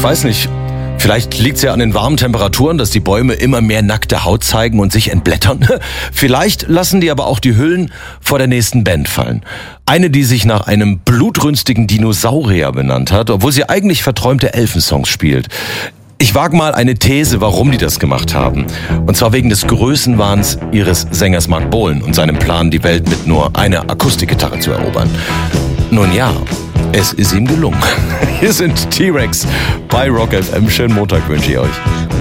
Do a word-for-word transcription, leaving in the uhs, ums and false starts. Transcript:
weiß nicht. Vielleicht liegt es ja an den warmen Temperaturen, dass die Bäume immer mehr nackte Haut zeigen und sich entblättern. Vielleicht lassen die aber auch die Hüllen vor der nächsten Band fallen. Eine, die sich nach einem blutrünstigen Dinosaurier benannt hat, obwohl sie eigentlich verträumte Elfensongs spielt. Ich wage mal eine These, warum die das gemacht haben. Und zwar wegen des Größenwahns ihres Sängers Mark Bolan und seinem Plan, die Welt mit nur einer Akustikgitarre zu erobern. Nun ja, es ist ihm gelungen. Hier sind T-Rex bei Rock F M. Schönen Montag wünsche ich euch.